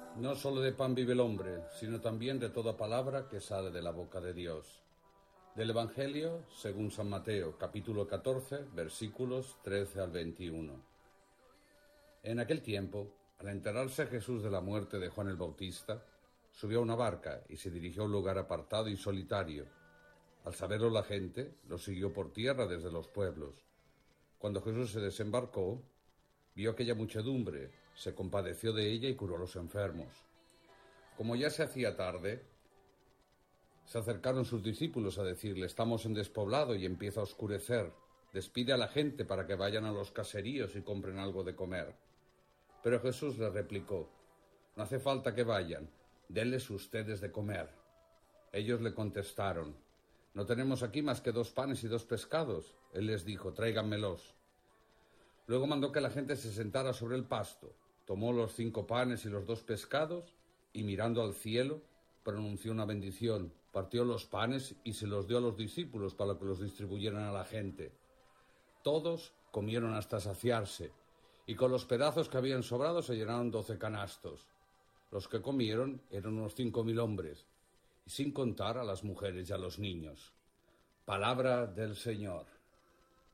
No solo de pan vive el hombre, sino también de toda palabra que sale de la boca de Dios. Del Evangelio, según San Mateo, capítulo 14, versículos 13 al 21. En aquel tiempo, al enterarse Jesús de la muerte de Juan el Bautista, subió a una barca y se dirigió a un lugar apartado y solitario. Al saberlo la gente, lo siguió por tierra desde los pueblos. Cuando Jesús se desembarcó, vio aquella muchedumbre, se compadeció de ella y curó a los enfermos. Como ya se hacía tarde, se acercaron sus discípulos a decirle: estamos en despoblado y empieza a oscurecer. Despide a la gente para que vayan a los caseríos y compren algo de comer. Pero Jesús les replicó: no hace falta que vayan, denles ustedes de comer. Ellos le contestaron: no tenemos aquí más que 2 panes y 2 pescados. Él les dijo: tráiganmelos. Luego mandó que la gente se sentara sobre el pasto. Tomó los 5 panes y los 2 pescados y, mirando al cielo, pronunció una bendición, partió los panes y se los dio a los discípulos para que los distribuyeran a la gente. Todos comieron hasta saciarse, y con los pedazos que habían sobrado se llenaron 12 canastos. Los que comieron eran unos 5.000 hombres, y sin contar a las mujeres y a los niños. Palabra del Señor.